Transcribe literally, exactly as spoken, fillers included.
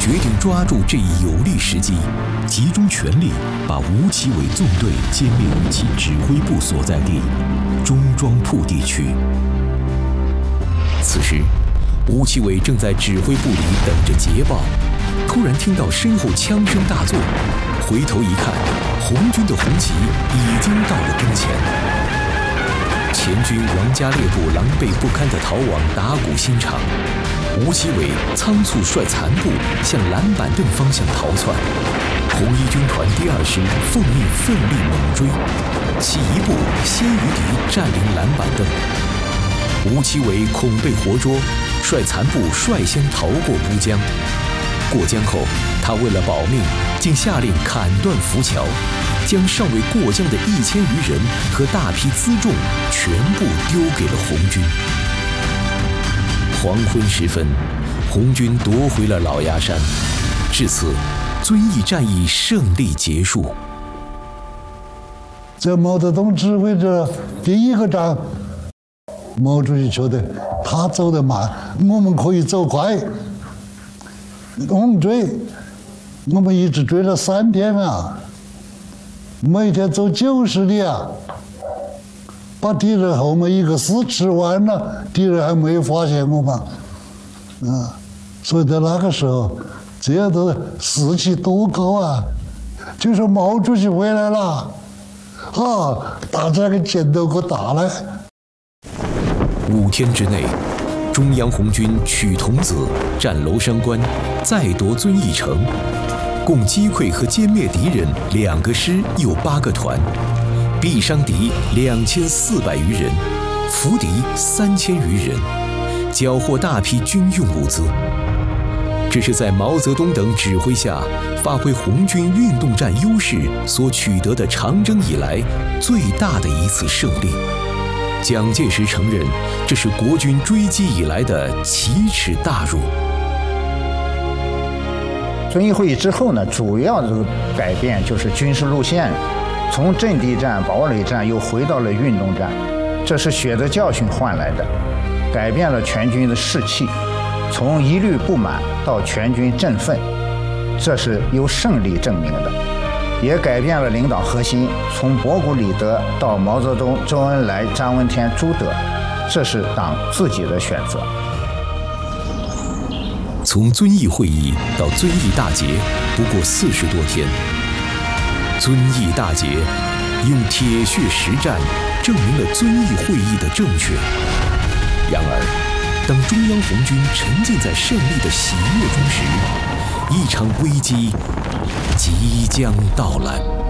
决定抓住这一有利时机，集中全力把吴奇伟纵队歼灭于其指挥部所在地中庄铺地区。此时，吴奇伟正在指挥部里等着捷报，突然听到身后枪声大作，回头一看，红军的红旗已经到了跟前。前军王家烈部狼狈不堪地逃往打鼓新场，吴奇伟仓促率残部向蓝板凳方向逃窜。红一军团第二师奉命奋力猛追，起一步先于敌占领蓝板凳。吴奇伟恐被活捉，率残部率先逃过乌江。过江后，他为了保命，竟下令砍断浮桥，将尚未过江的一千余人和大批辎重全部丢给了红军。黄昏时分，红军夺回了老鸭山，至此，遵义战役胜利结束。 这毛泽东指挥着第一个战，毛主席觉得他走得慢，我们可以走快。我们追，我们一直追了三天啊，每天走九十里啊，把敌人后面一个师吃完了，敌人还没有发现我们，啊，所以在那个时候，这样的士气多高啊！就说毛主席回来了，啊，大家给箭头给我打来。 五天之内，中央红军取桐梓、占娄山关，再夺遵义城，共击溃和歼灭敌人两个师又八个团，毙伤敌两千四百余人，俘敌三千余人，缴获大批军用物资。这是在毛泽东等指挥下，发挥红军运动战优势所取得的长征以来最大的一次胜利。蒋介石承认，这是国军追击以来的奇耻大辱。 遵义会议之后呢，主要的改变就是军事路线，从阵地战、堡垒战又回到了运动战，这是血的教训换来的，改变了全军的士气，从一律不满到全军振奋，这是由胜利证明的。也改变了领导核心，从博古李德到毛泽东、周恩来、张闻天、朱德，这是党自己的选择。 从遵义会议到遵义大捷，不过四十多天。遵义大捷用铁血实战证明了遵义会议的正确。然而，当中央红军沉浸在胜利的喜悦中时，一场危机即将到来。